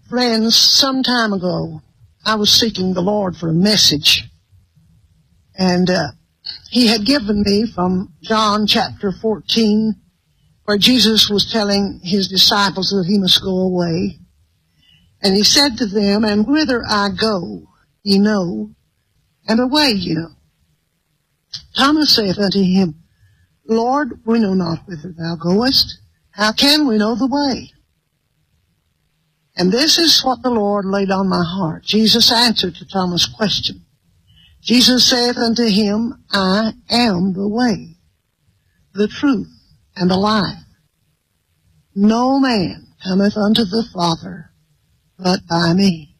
Friends, some time ago, I was seeking the Lord for a message. And He had given me from John chapter 14, where Jesus was telling His disciples that He must go away. And He said to them, "And whither I go, ye know, and away ye know." Thomas saith unto Him, "Lord, we know not whither thou goest. How can we know the way?" And this is what the Lord laid on my heart. Jesus answered to Thomas' question. Jesus saith unto him, "I am the way, the truth, and the life. No man cometh unto the Father but by me."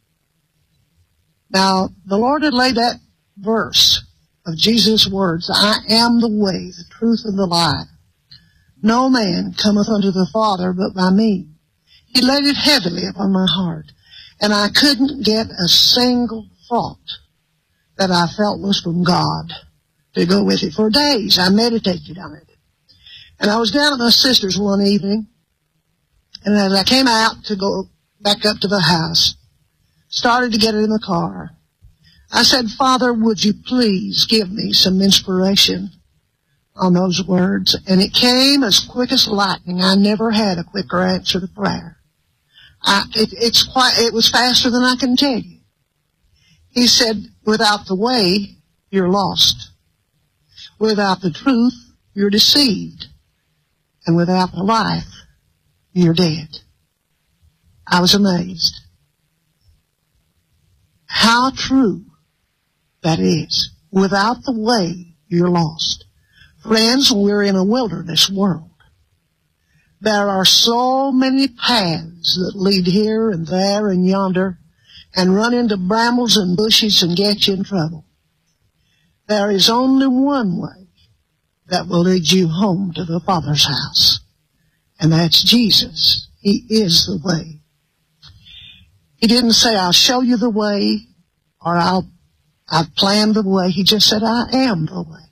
Now, the Lord had laid that verse of Jesus' words, "I am the way, the truth, and the life. No man cometh unto the Father but by me." He laid it heavily upon my heart, and I couldn't get a single thought that I felt was from God to go with it. For days I meditated on it. And I was down at my sister's one evening, and as I came out to go back up to the house, started to get in the car, I said, "Father, would you please give me some inspiration on those words?" And it came as quick as lightning. I never had a quicker answer to prayer. It was faster than I can tell you. He said, "Without the way, you're lost. Without the truth, you're deceived. And without the life, you're dead." I was amazed. How true that is. Without the way, you're lost. Friends, we're in a wilderness world. There are so many paths that lead here and there and yonder and run into brambles and bushes and get you in trouble. There is only one way that will lead you home to the Father's house, and that's Jesus. He is the way. He didn't say, "I'll show you the way," or "I've planned the way." He just said, "I am the way.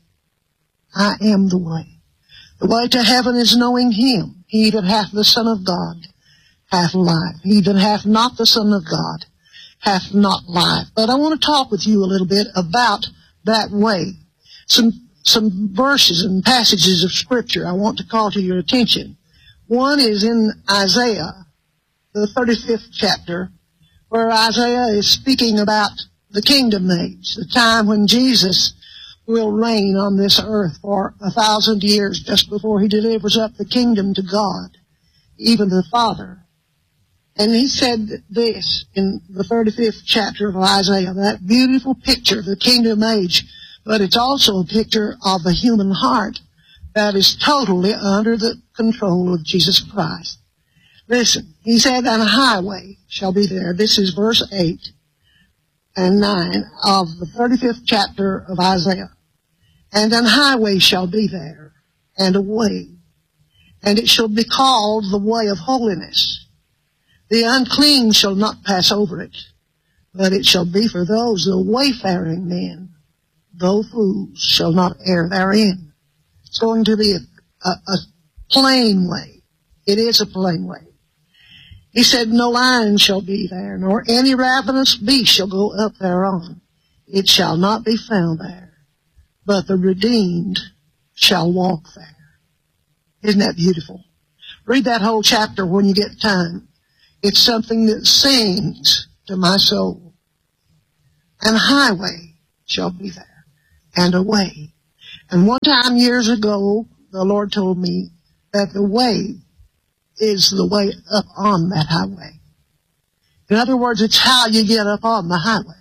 I am the way. The way to heaven is knowing Him. He that hath the Son of God hath life. He that hath not the Son of God hath not life." But I want to talk with you a little bit about that way. Some verses and passages of Scripture I want to call to your attention. One is in Isaiah, the 35th chapter, where Isaiah is speaking about the kingdom age, the time when Jesus will reign on this earth for 1,000 years just before He delivers up the kingdom to God, even the Father. And he said this in the 35th chapter of Isaiah, that beautiful picture of the kingdom age, but it's also a picture of the human heart that is totally under the control of Jesus Christ. Listen, he said, "And a highway shall be there." This is verse 8 and 9 of the 35th chapter of Isaiah. "And an highway shall be there, and a way, and it shall be called the way of holiness. The unclean shall not pass over it, but it shall be for those, the wayfaring men, though fools shall not err therein." It's going to be a plain way. It is a plain way. He said, "No lion shall be there, nor any ravenous beast shall go up thereon. It shall not be found there, but the redeemed shall walk there." Isn't that beautiful? Read that whole chapter when you get time. It's something that sings to my soul. "And a highway shall be there, and a way." And one time years ago, the Lord told me that the way is the way up on that highway. In other words, it's how you get up on the highway.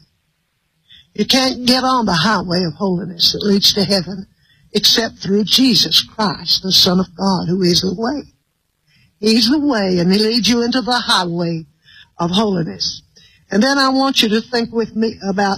You can't get on the highway of holiness that leads to heaven except through Jesus Christ, the Son of God, who is the way. He's the way, and He leads you into the highway of holiness. And then I want you to think with me about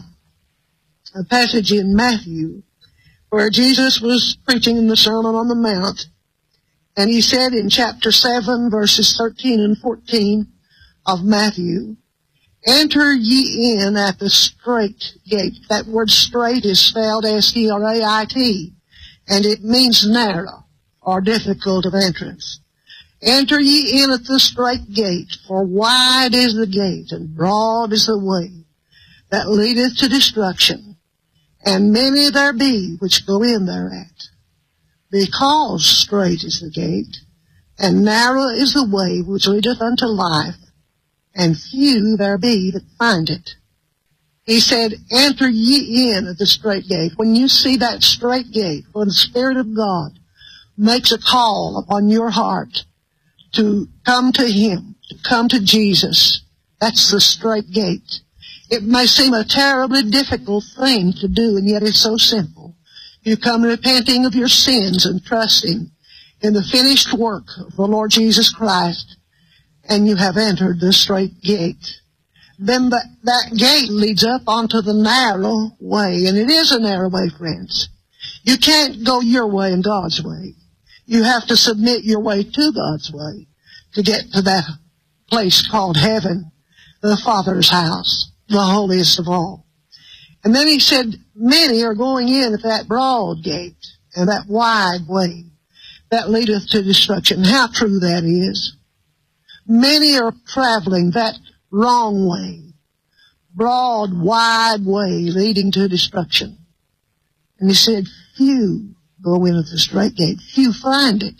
a passage in Matthew where Jesus was preaching in the Sermon on the Mount, and He said in chapter 7, verses 13 and 14 of Matthew, "Enter ye in at the strait gate." That word straight is spelled S-T-R-A-I-T, and it means narrow or difficult of entrance. Enter ye in at the strait gate, for wide is the gate, and broad is the way that leadeth to destruction, and many there be which go in thereat. Because strait is the gate, and narrow is the way which leadeth unto life, and few there be that find it. He said, enter ye in at the strait gate. When you see that strait gate, when the Spirit of God makes a call upon your heart to come to Him, to come to Jesus, that's the strait gate. It may seem a terribly difficult thing to do, and yet it's so simple. You come repenting of your sins and trusting in the finished work of the Lord Jesus Christ, and you have entered the strait gate. Then that gate leads up onto the narrow way, and it is a narrow way, friends. You can't go your way and God's way. You have to submit your way to God's way to get to that place called heaven, the Father's house, the holiest of all. And then he said, many are going in at that broad gate and that wide way that leadeth to destruction. How true that is. Many are traveling that wrong way, broad, wide way leading to destruction. And he said, few go in at the strait gate. Few find it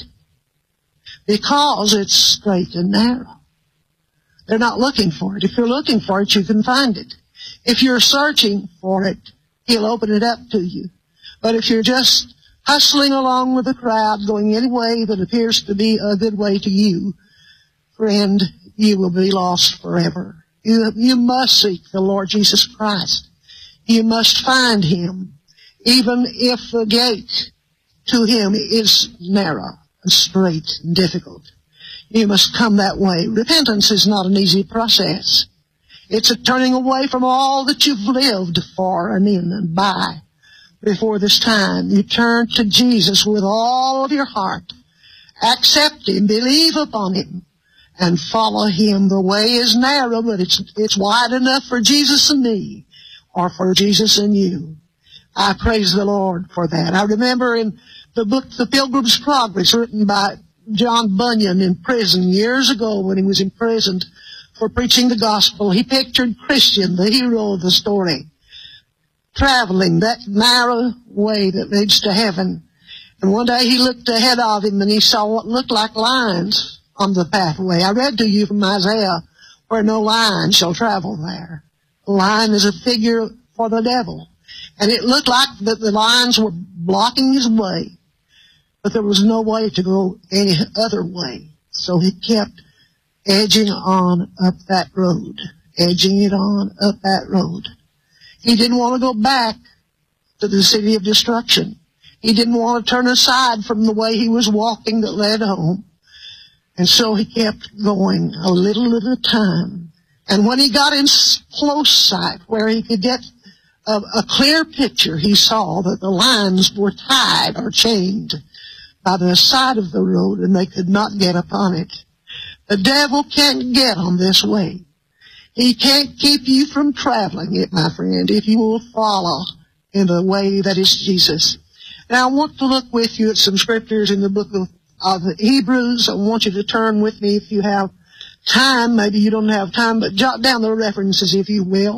because it's straight and narrow. They're not looking for it. If you're looking for it, you can find it. If you're searching for it, He'll open it up to you. But if you're just hustling along with the crowd, going any way that appears to be a good way to you, friend, you will be lost forever. You must seek the Lord Jesus Christ. You must find Him, even if the gate to Him is narrow and straight and difficult. You must come that way. Repentance is not an easy process. It's a turning away from all that you've lived for and in and by before this time. You turn to Jesus with all of your heart. Accept Him, believe upon Him, and follow Him. The way is narrow, but it's wide enough for Jesus and me, or for Jesus and you. I praise the Lord for that. I remember in the book The Pilgrim's Progress, written by John Bunyan in prison years ago when he was imprisoned for preaching the gospel, he pictured Christian, the hero of the story, traveling that narrow way that leads to heaven. And one day he looked ahead of him and he saw what looked like lines on the pathway. I read to you from Isaiah, where no lion shall travel there. The lion is a figure for the devil. And it looked like that the lions were blocking his way, but there was no way to go any other way. So he kept edging on up that road, edging it on up that road. He didn't want to go back to the city of destruction. He didn't want to turn aside from the way he was walking that led home. And so he kept going a little at a time. And when he got in close sight where he could get a clear picture, he saw that the lions were tied or chained by the side of the road and they could not get upon it. The devil can't get on this way. He can't keep you from traveling it, my friend, if you will follow in the way that is Jesus. Now I want to look with you at some scriptures in the book of Hebrews. I want you to turn with me if you have time. Maybe you don't have time, but jot down the references if you will.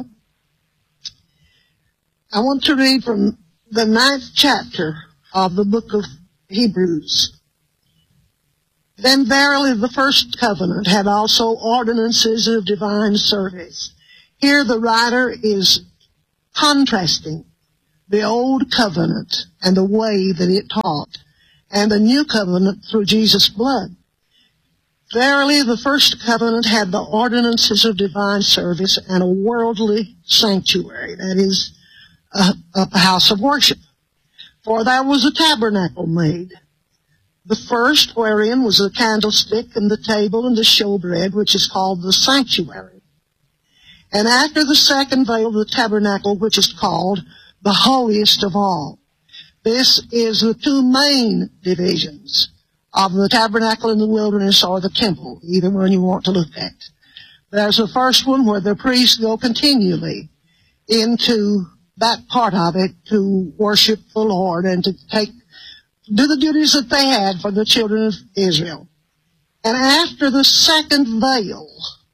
I want to read from the 9th chapter of the book of Hebrews. Then verily the first covenant had also ordinances of divine service. Here the writer is contrasting the old covenant and the way that it taught, and the new covenant through Jesus' blood. Verily the first covenant had the ordinances of divine service and a worldly sanctuary, that is, a house of worship. For there was a tabernacle made, the first wherein was the candlestick and the table and the showbread, which is called the sanctuary. And after the second veil, the tabernacle, which is called the holiest of all. This is the two main divisions of the tabernacle in the wilderness or the temple, either one you want to look at. There's the first one where the priests go continually into that part of it to worship the Lord and to do the duties that they had for the children of Israel. And after the second veil,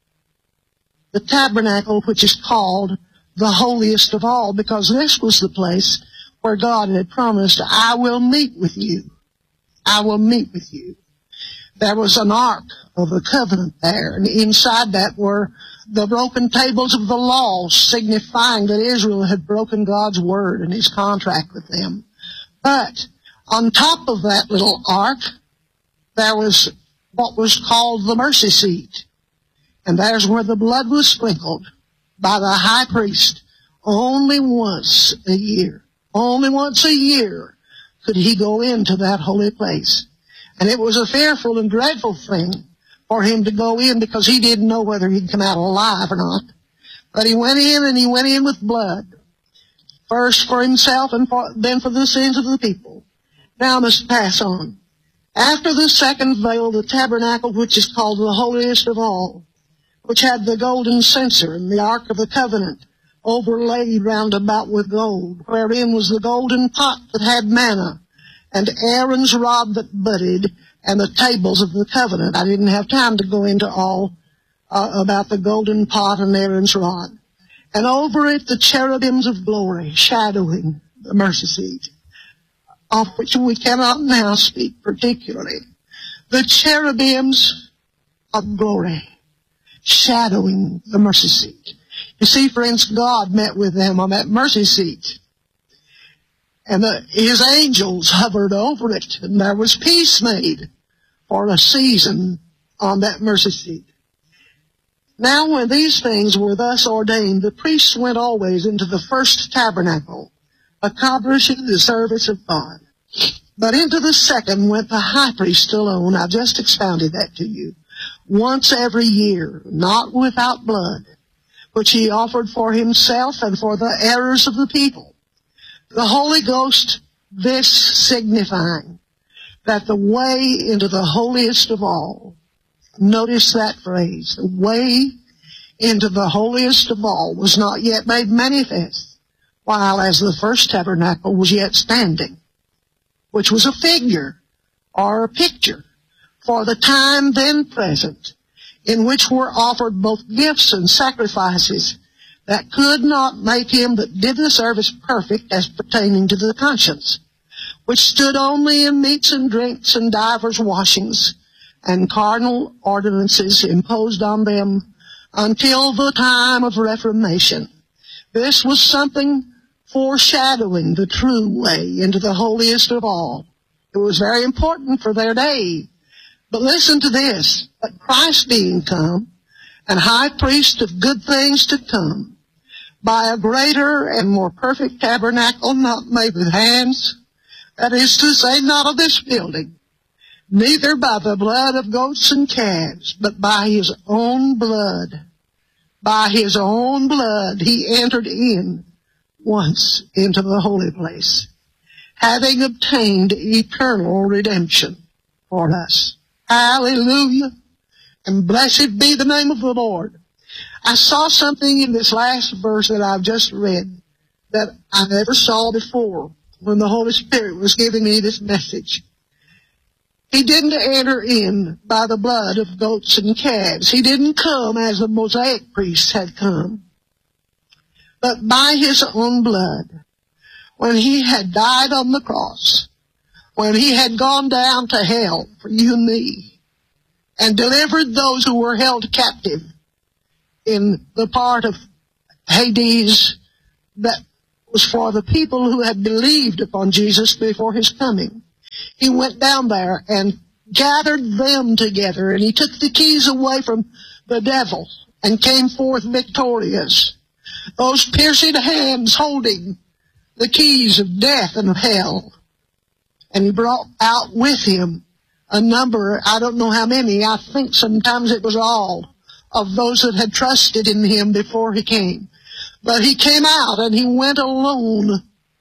the tabernacle, which is called the holiest of all, because this was the place where God had promised, I will meet with you. I will meet with you. There was an ark of the covenant there, and inside that were the broken tables of the law, signifying that Israel had broken God's word and his contract with them. But on top of that little ark, there was what was called the mercy seat. And there's where the blood was sprinkled by the high priest only once a year. Only once a year could he go into that holy place. And it was a fearful and dreadful thing for him to go in, because he didn't know whether he'd come out alive or not. But he went in, and he went in with blood, first for himself and then for the sins of the people. Now I must pass on. After the second veil, the tabernacle, which is called the holiest of all, which had the golden censer and the ark of the covenant overlaid round about with gold, wherein was the golden pot that had manna, and Aaron's rod that budded, and the tables of the covenant. I didn't have time to go into all about the golden pot and Aaron's rod. And over it the cherubims of glory, shadowing the mercy seat, of which we cannot now speak particularly. The cherubims of glory, shadowing the mercy seat. You see, friends, God met with them on that mercy seat. And his angels hovered over it, and there was peace made for a season on that mercy seat. Now when these things were thus ordained, the priests went always into the first tabernacle, accomplishing the service of God. But into the second went the high priest alone. I've just expounded that to you. Once every year, not without blood, which he offered for himself and for the errors of the people. The Holy Ghost, this signifying that the way into the holiest of all, notice that phrase, the way into the holiest of all was not yet made manifest, while as the first tabernacle was yet standing, which was a figure or a picture for the time then present, in which were offered both gifts and sacrifices that could not make him that did the service perfect as pertaining to the conscience, which stood only in meats and drinks and divers washings and carnal ordinances imposed on them until the time of Reformation. This was something foreshadowing the true way into the holiest of all. It was very important for their day. But listen to this, that Christ being come, and high priest of good things to come, by a greater and more perfect tabernacle not made with hands, that is to say, not of this building, neither by the blood of goats and calves, but by his own blood. By his own blood he entered in once into the holy place, having obtained eternal redemption for us. Hallelujah. And blessed be the name of the Lord. I saw something in this last verse that I've just read that I never saw before when the Holy Spirit was giving me this message. He didn't enter in by the blood of goats and calves. He didn't come as the Mosaic priests had come, but by his own blood. When he had died on the cross, when he had gone down to hell for you and me, and delivered those who were held captive in the part of Hades that was for the people who had believed upon Jesus before his coming. He went down there and gathered them together, and he took the keys away from the devil and came forth victorious. Those piercing hands holding the keys of death and of hell. And he brought out with him a number, I don't know how many, I think sometimes it was all, of those that had trusted in him before he came. But he came out and he went alone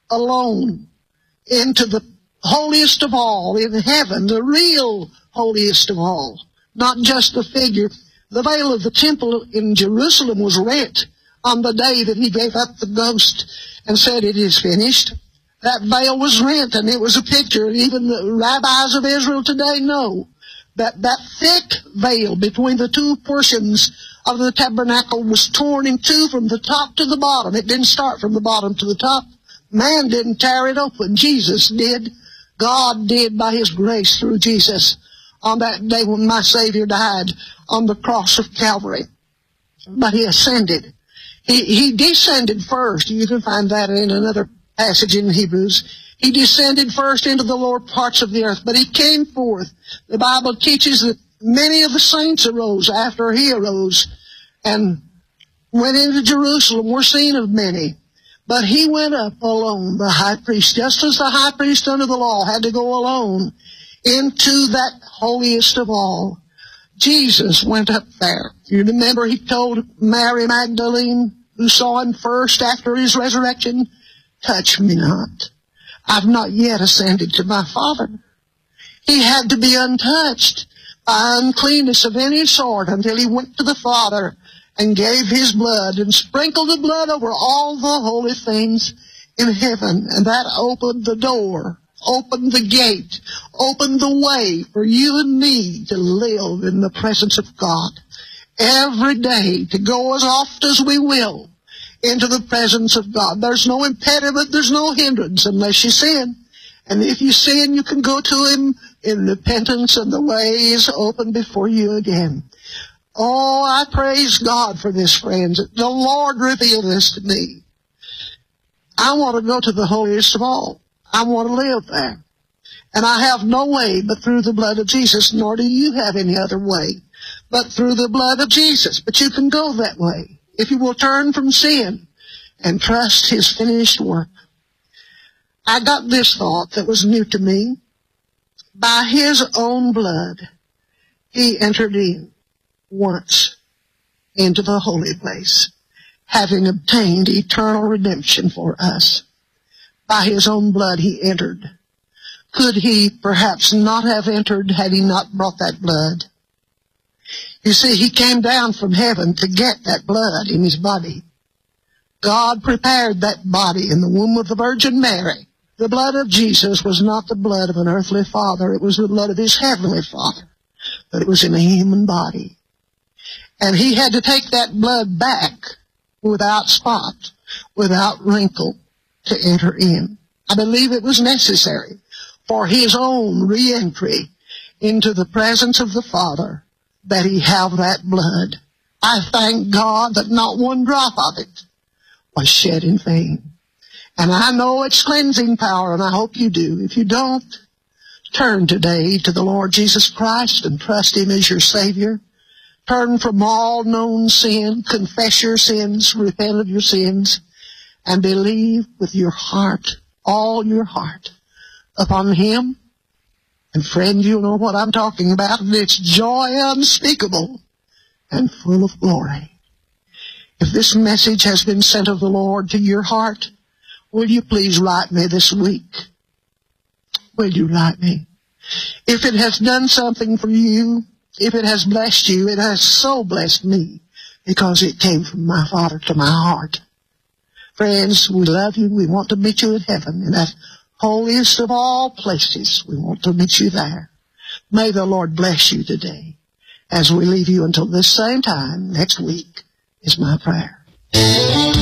into the holiest of all in heaven, the real holiest of all, not just the figure. The veil of the temple in Jerusalem was rent on the day that he gave up the ghost and said, "It is finished." That veil was rent, and it was a picture. Even the rabbis of Israel today know that thick veil between the two portions of the tabernacle was torn in two from the top to the bottom. It didn't start from the bottom to the top. Man didn't tear it open. Jesus did. God did by His grace through Jesus on that day when my Savior died on the cross of Calvary. But He ascended. He descended first. You can find that in another passage in Hebrews. He descended first into the lower parts of the earth, but He came forth. The Bible teaches that many of the saints arose after He arose and went into Jerusalem. We're seen of many. But He went up alone, the high priest, just as the high priest under the law had to go alone into that holiest of all. Jesus went up there. You remember He told Mary Magdalene, who saw Him first after His resurrection, "Touch me not. I've not yet ascended to my Father." He had to be untouched by uncleanness of any sort until He went to the Father and gave His blood and sprinkled the blood over all the holy things in heaven. And that opened the door, opened the gate, opened the way for you and me to live in the presence of God every day, to go as oft as we will into the presence of God. There's no impediment, there's no hindrance unless you sin. And if you sin, you can go to Him in repentance, and the way is open before you again. Oh, I praise God for this, friends. The Lord revealed this to me. I want to go to the holiest of all. I want to live there. And I have no way but through the blood of Jesus, nor do you have any other way but through the blood of Jesus. But you can go that way if you will turn from sin and trust His finished work. I got this thought that was new to me. By His own blood, He entered in once into the holy place, having obtained eternal redemption for us. By His own blood He entered. Could He perhaps not have entered had He not brought that blood? You see, He came down from heaven to get that blood in His body. God prepared that body in the womb of the Virgin Mary. The blood of Jesus was not the blood of an earthly father. It was the blood of His heavenly Father. But it was in a human body. And He had to take that blood back without spot, without wrinkle, to enter in. I believe it was necessary for His own re-entry into the presence of the Father that He have that blood. I thank God that not one drop of it was shed in vain. And I know its cleansing power, and I hope you do. If you don't, turn today to the Lord Jesus Christ and trust Him as your Savior. Turn from all known sin, confess your sins, repent of your sins, and believe with your heart, all your heart, upon Him. And friend, you know what I'm talking about, and it's joy unspeakable and full of glory. If this message has been sent of the Lord to your heart, will you please write me this week? Will you write me? If it has done something for you, if it has blessed you, it has so blessed me because it came from my Father to my heart. Friends, we love you. We want to meet you in heaven, in that holiest of all places. We want to meet you there. May the Lord bless you today. As we leave you until this same time next week is my prayer.